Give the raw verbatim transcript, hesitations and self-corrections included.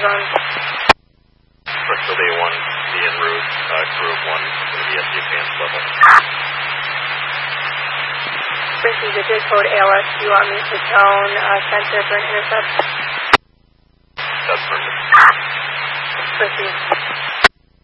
run. Bristol Day one, be en route, uh, crew one, going to be at the advanced level. Bristol, the J code A L S, do you want me to tone uh, center for an intercept? That's perfect. Proceed.